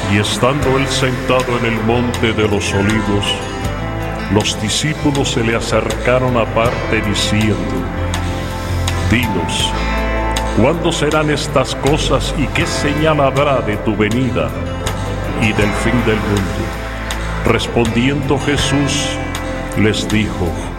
Y estando él sentado en el monte de los olivos, los discípulos se le acercaron aparte diciendo: Dinos, ¿cuándo serán estas cosas y qué señal habrá de tu venida y del fin del mundo? Respondiendo Jesús les dijo: